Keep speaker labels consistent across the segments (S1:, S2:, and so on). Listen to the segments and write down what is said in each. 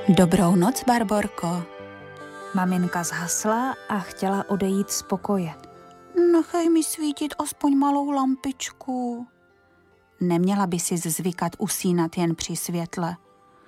S1: Dobrou noc, Barborko.
S2: Maminka zhasla a chtěla odejít z pokoje.
S1: Nechaj mi svítit aspoň malou lampičku. Neměla by si zvykat usínat jen při světle.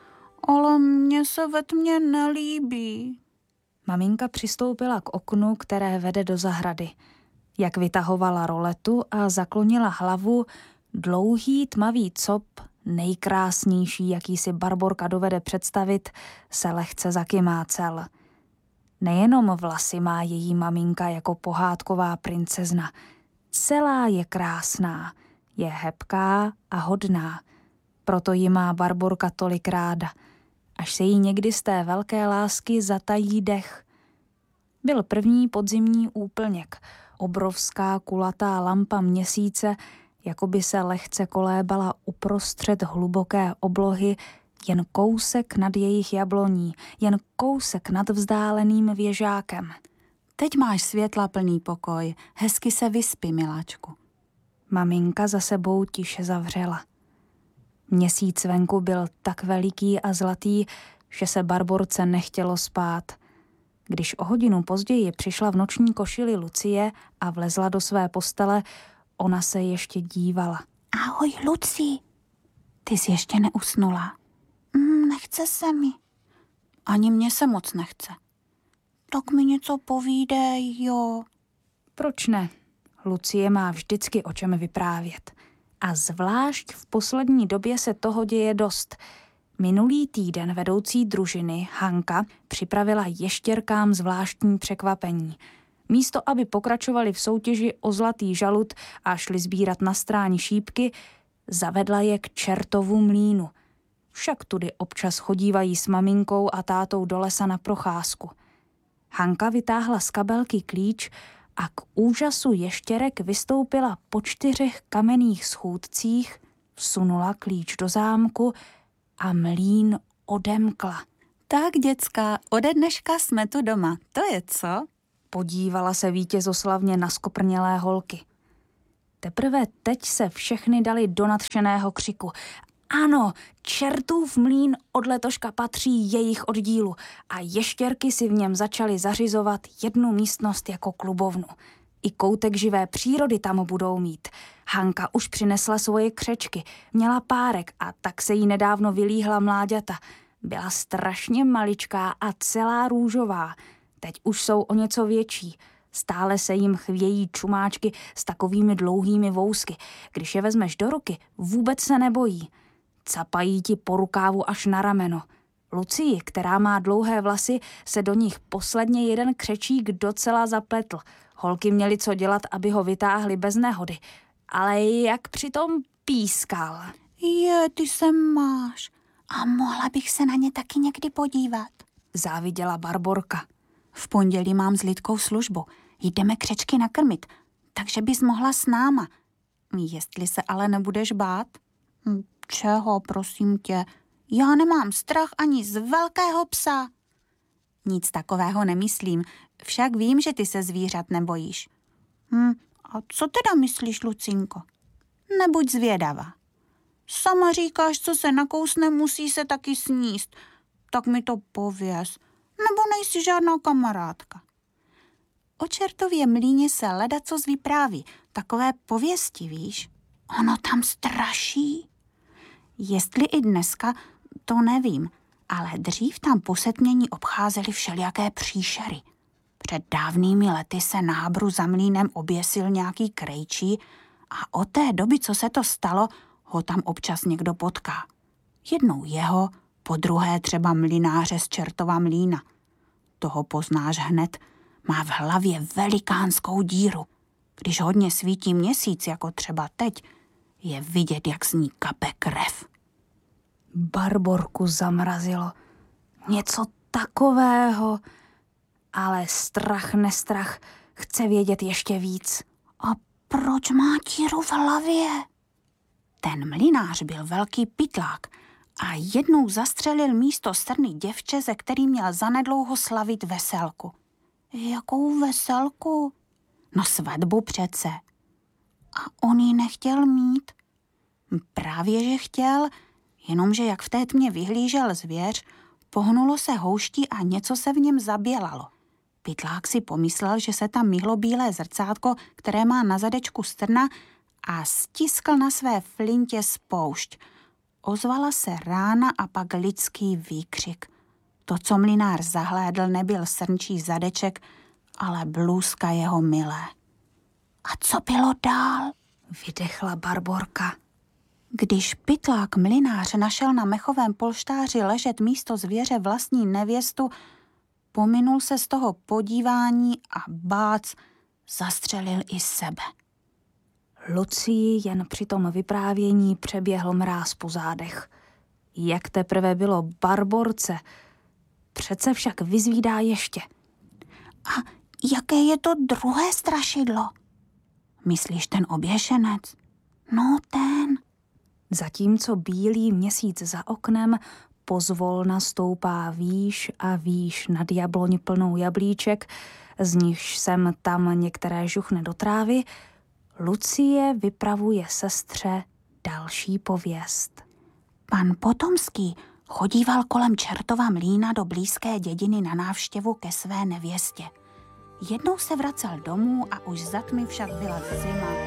S1: Ale mně se ve tmě nelíbí.
S2: Maminka přistoupila k oknu, které vede do zahrady. Jak vytahovala roletu a zaklonila hlavu, dlouhý tmavý cop, nejkrásnější, jaký si Barborka dovede představit, se lehce zakymácel. Nejenom vlasy má její maminka jako pohádková princezna. Celá je krásná, je hebká a hodná. Proto ji má Barborka tolik ráda, až se jí někdy z té velké lásky zatají dech. Byl první podzimní úplněk, obrovská kulatá lampa měsíce, jako by se lehce kolébala uprostřed hluboké oblohy, jen kousek nad jejich jabloní, jen kousek nad vzdáleným věžákem.
S1: Teď máš světla plný pokoj, hezky se vyspí, miláčku.
S2: Maminka za sebou tiše zavřela. Měsíc venku byl tak veliký a zlatý, že se Barborce nechtělo spát. Když o hodinu později přišla v noční košili Lucie a vlezla do své postele, ona se ještě dívala.
S1: Ahoj, Luci, ty jsi ještě neusnula. Nechce se mi. Ani mně se moc nechce. Tak mi něco povídej, jo.
S2: Proč ne? Lucie má vždycky o čem vyprávět. A zvlášť v poslední době se toho děje dost. Minulý týden vedoucí družiny Hanka připravila ještěrkám zvláštní překvapení. Místo, aby pokračovali v soutěži o zlatý žalud a šli sbírat na stráni šípky, zavedla je k čertovu mlýnu. Však tudy občas chodívají s maminkou a tátou do lesa na procházku. Hanka vytáhla z kabelky klíč a k úžasu ještěrek vystoupila po 4 kamenných schůdcích, vsunula klíč do zámku a mlýn odemkla.
S1: Tak, děcka, ode dneška jsme tu doma. To je co?
S2: Podívala se vítězoslavně na skoprnělé holky. Teprve teď se všechny dali do nadšeného křiku. Ano, čertův mlýn od letoška patří jejich oddílu a ještěrky si v něm začaly zařizovat jednu místnost jako klubovnu. I koutek živé přírody tam budou mít. Hanka už přinesla svoje křečky, měla párek a tak se jí nedávno vylíhla mláďata. Byla strašně maličká a celá růžová. Teď už jsou o něco větší. Stále se jim chvějí čumáčky s takovými dlouhými vousky. Když je vezmeš do ruky, vůbec se nebojí. Capají ti po rukávu až na rameno. Lucii, která má dlouhé vlasy, se do nich posledně jeden křečík docela zapletl. Holky měly co dělat, aby ho vytáhli bez nehody. Ale jak přitom pískal.
S1: Ty se máš. A mohla bych se na ně taky někdy podívat.
S2: Záviděla Barborka.
S1: V pondělí mám s Lidkou službu. Jdeme křečky nakrmit, takže bys mohla s náma. Jestli se ale nebudeš bát. Čeho, prosím tě? Já nemám strach ani z velkého psa. Nic takového nemyslím, však vím, že ty se zvířat nebojíš. A co teda myslíš, Lucinko? Nebuď zvědavá. Sama říkáš, co se nakousne, musí se taky sníst. Tak mi to pověz. Nebo nejsi žádná kamarádka. O čertově mlýně se ledacos vypráví. Takové pověsti, víš? Ono tam straší. Jestli i dneska, to nevím, ale dřív tam po setmění obcházeli všelijaké příšery. Před dávnými lety se na Habru za mlýnem oběsil nějaký krejčí a od té doby, co se to stalo, ho tam občas někdo potká. Jednou jeho, po druhé třeba mlynáře z Čertova mlýna. Toho poznáš hned, má v hlavě velikánskou díru. Když hodně svítí měsíc, jako třeba teď, je vidět, jak z ní kape krev.
S2: Barborku zamrazilo. Něco takového. Ale strach, nestrach, chce vědět ještě víc.
S1: A proč má díru v hlavě? Ten mlynář byl velký pytlák a jednou zastřelil místo srny děvče, ze kterým měl zanedlouho slavit veselku. Jakou veselku? No svatbu přece. A on ji nechtěl mít? Právě, že chtěl, jenomže jak v té tmě vyhlížel zvěř, pohnulo se houští a něco se v něm zabělalo. Pytlák si pomyslel, že se tam myhlo bílé zrcátko, které má na zadečku strna, a stiskl na své flintě spoušť. Ozvala se rána a pak lidský výkřik. To, co mlynář zahlédl, nebyl srnčí zadeček, ale blůzka jeho milé. A co bylo dál?
S2: Vydechla Barborka.
S1: Když pytlák mlynář našel na mechovém polštáři ležet místo zvěře vlastní nevěstu, pominul se z toho podívání a bác zastřelil i sebe.
S2: Lucii jen při tom vyprávění přeběhl mráz po zádech. Jak teprve bylo Barborce, přece však vyzvídá ještě.
S1: A jaké je to druhé strašidlo? Myslíš ten oběšenec? No ten.
S2: Zatímco bílý měsíc za oknem pozvolna stoupá výš a výš nad jabloň plnou jablíček, z nichž sem tam některé žuchne do trávy, Lucie vypravuje sestře další pověst.
S1: Pan Potomský chodíval kolem Čertova mlýna do blízké dědiny na návštěvu ke své nevěstě. Jednou se vracel domů a už za tmy však byla zima